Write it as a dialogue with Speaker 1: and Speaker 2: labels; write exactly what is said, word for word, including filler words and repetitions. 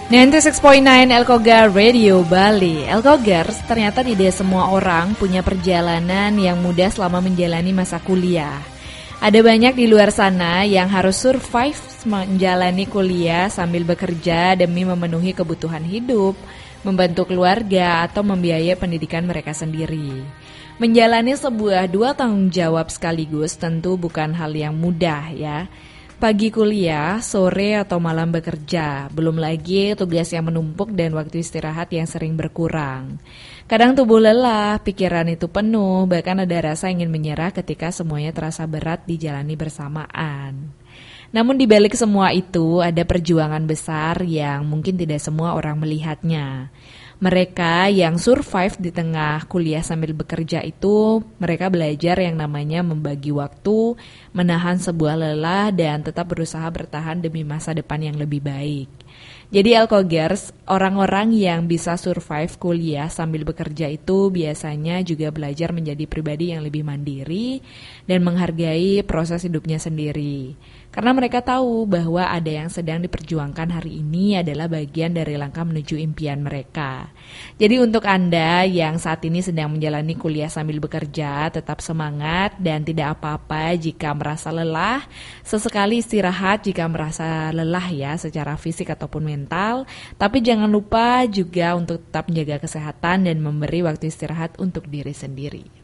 Speaker 1: sembilan puluh enam koma sembilan Elkogar Radio Bali. Elkogers, ternyata tidak semua orang punya perjalanan yang mudah selama menjalani masa kuliah. Ada banyak di luar sana yang harus survive menjalani kuliah sambil bekerja demi memenuhi kebutuhan hidup, membantu keluarga, atau membiayai pendidikan mereka sendiri. Menjalani sebuah dua tanggung jawab sekaligus tentu bukan hal yang mudah ya. Pagi kuliah, sore atau malam bekerja, belum lagi tugas yang menumpuk dan waktu istirahat yang sering berkurang. Kadang tubuh lelah, pikiran itu penuh, bahkan ada rasa ingin menyerah ketika semuanya terasa berat dijalani bersamaan. Namun di balik semua itu ada perjuangan besar yang mungkin tidak semua orang melihatnya. Mereka yang survive di tengah kuliah sambil bekerja itu, mereka belajar yang namanya membagi waktu, menahan sebuah lelah, dan tetap berusaha bertahan demi masa depan yang lebih baik. Jadi Elkogers, orang-orang yang bisa survive kuliah sambil bekerja itu biasanya juga belajar menjadi pribadi yang lebih mandiri dan menghargai proses hidupnya sendiri. Karena mereka tahu bahwa ada yang sedang diperjuangkan hari ini adalah bagian dari langkah menuju impian mereka. Jadi untuk Anda yang saat ini sedang menjalani kuliah sambil bekerja, tetap semangat dan tidak apa-apa jika merasa lelah. Sesekali istirahat jika merasa lelah ya secara fisik ataupun mental. Tapi jangan lupa juga untuk tetap menjaga kesehatan dan memberi waktu istirahat untuk diri sendiri.